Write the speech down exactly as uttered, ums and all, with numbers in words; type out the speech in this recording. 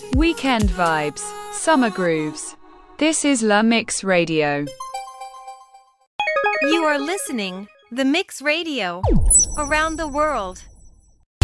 Weekend vibes, summer grooves. This is La Mix Radio. You are listening The Mix Radio. Around the world.